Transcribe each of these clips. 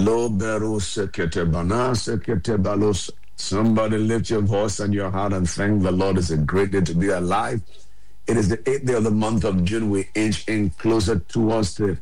Lo beru sekete bana sekete balos. Somebody lift your voice and your heart and thank the Lord. It's a great day to be alive. It is the 8th day of the month of June. We inch in closer towards the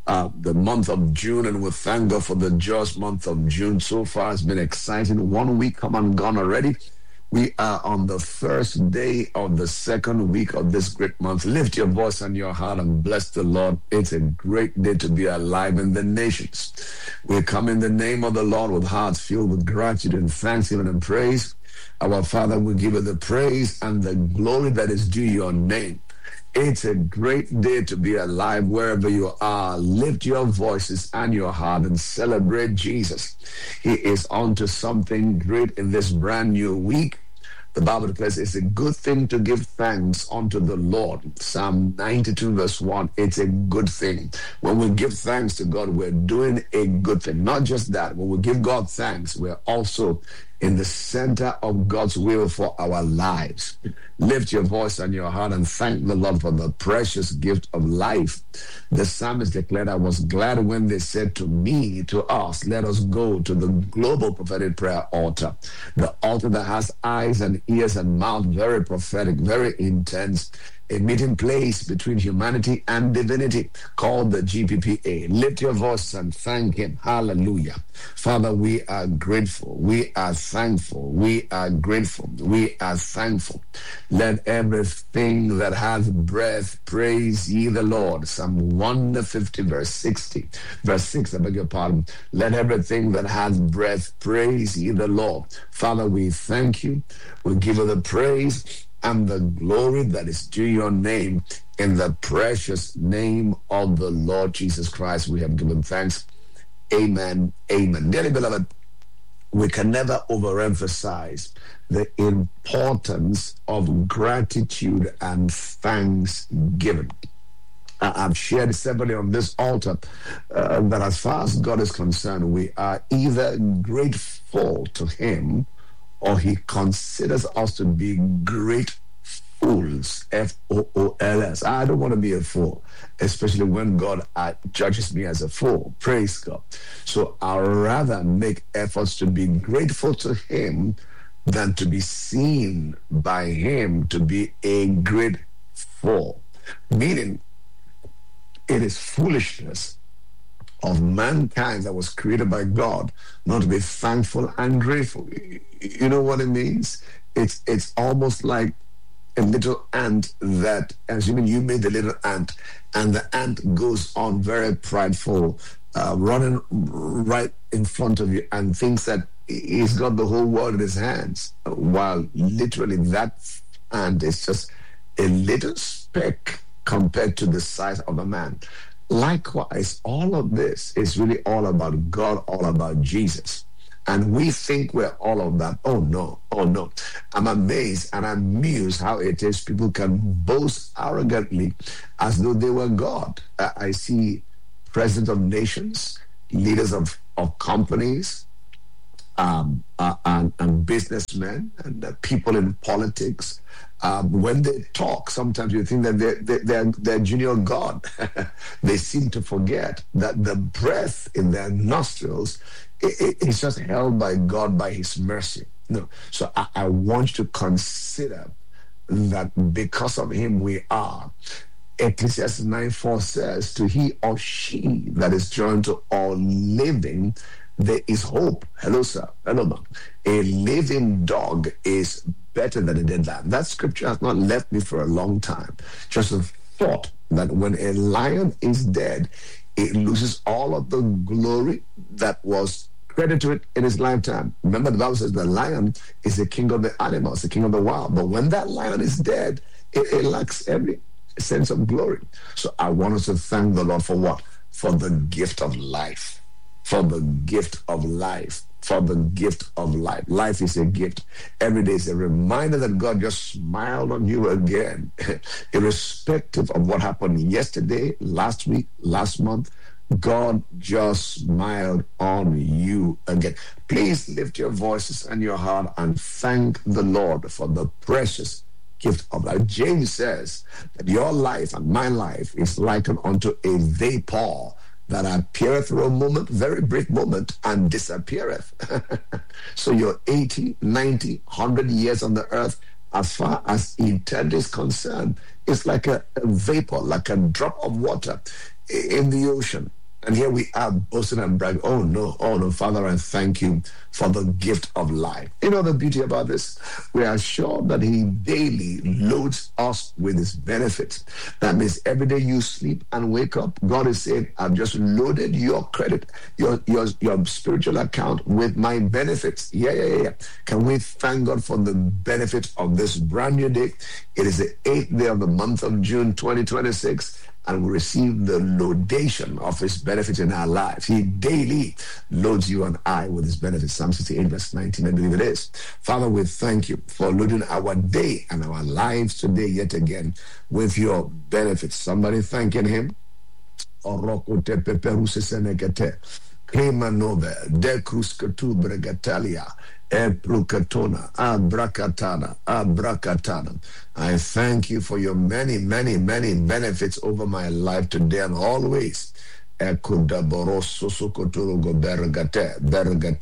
month of June, and we thank God for the just month of June. So far, it's been exciting. 1 week come and gone already. We are on the first day of the second week of this great month. Lift your voice and your heart and bless the Lord. It's a great day to be alive in the nations. We come in the name of the Lord with hearts filled with gratitude and thanksgiving and praise. Our Father, we give you the praise and the glory that is due your name. It's a great day to be alive wherever you are. Lift your voices and your heart and celebrate Jesus. He is on to something great in this brand new week. The Bible declares it's a good thing to give thanks unto the Lord. Psalm 92 verse 1, it's a good thing. When we give thanks to God, we're doing a good thing. Not just that, when we give God thanks, we're also in the center of God's will for our lives. Lift your voice and your heart and thank the Lord for the precious gift of life. The psalmist declared, I was glad when they said to me, to us, let us go to the global prophetic prayer altar. The altar that has eyes and ears and mouth, very prophetic, very intense. A meeting place between humanity and divinity called the GPPA. Lift your voice and thank him. Hallelujah. Father, we are grateful. We are thankful. We are grateful. We are thankful. Let everything that has breath praise ye the Lord. Psalm 150 verse 60. Verse 6, I beg your pardon. Let everything that has breath praise ye the Lord. Father, we thank you. We give you the praise and the glory that is due your name. In the precious name of the Lord Jesus Christ, we have given thanks. Amen. Amen. Dearly beloved, we can never overemphasize the importance of gratitude and thanksgiving. I've shared severally on this altar that as far as God is concerned, we are either grateful to him or he considers us to be great fools, F-O-O-L-S. I don't want to be a fool, especially when God judges me as a fool. Praise God. So I'd rather make efforts to be grateful to him than to be seen by him to be a great fool. Meaning, it is foolishness of mankind that was created by God not to be thankful and grateful. You know what it means? It's almost like a little ant that, assuming you made the little ant, and the ant goes on very prideful, running right in front of you and thinks that he's got the whole world in his hands, while literally that ant is just a little speck compared to the size of a man. Likewise, all of this is really all about God, all about Jesus. And we think we're all of that. Oh no. I'm amazed and I'm amused how it is people can boast arrogantly as though they were God. I see presidents of nations, leaders of companies, and businessmen and people in politics. When they talk, sometimes you think that they're junior God. They seem to forget that the breath in their nostrils is just held by God by his mercy. No. So I want you to consider that because of him we are. Ecclesiastes 9:4 says, to he or she that is joined to all living, there is hope. Hello, sir. Hello, ma'am. A living dog is better than a dead lion. That scripture has not left me for a long time. Just the thought that when a lion is dead, it loses all of the glory that was credited to it in his lifetime. Remember, the Bible says the lion is the king of the animals, the king of the wild. But when that lion is dead, it lacks every sense of glory. So I want us to thank the Lord for what? For the gift of life. For the gift of life. For the gift of life. Life is a gift. Every day is a reminder that God just smiled on you again. Irrespective of what happened yesterday, last week, last month, God just smiled on you again. Please lift your voices and your heart and thank the Lord for the precious gift of life. James says that your life and my life is likened unto a vapor that appeareth for a moment, very brief moment, and disappeareth. So your 80, 90, 100 years on the earth, as far as eternity is concerned, it's like a vapor, like a drop of water in the ocean. And here we are boasting and bragging, oh no, Father, I thank you for the gift of life. You know the beauty about this? We are sure that he daily loads us with his benefits. That means every day you sleep and wake up, God is saying, I've just loaded your credit, your spiritual account with my benefits. Yeah. Can we thank God for the benefit of this brand new day? It is the 8th day of the month of June 2026. And we receive the loadation of his benefits in our lives. He daily loads you and I with his benefits. Psalm 68 verse 19, I believe it is. Father, we thank you for loading our day and our lives today yet again with your benefits. Somebody thanking him. Kremanove, Dekruskatu Bregatalia, Eprukatona, Abrakatana. I thank you for your many, many, many benefits over my life today and always. Ekudaboroso Sokoturo Bergate.